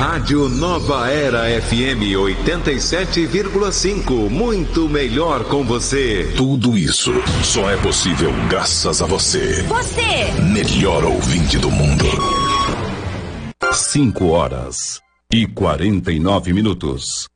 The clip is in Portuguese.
Rádio Nova Era FM 87,5. Muito melhor com você. Tudo isso só é possível graças a você. Você! Melhor ouvinte do mundo. 5 horas e 49 minutos.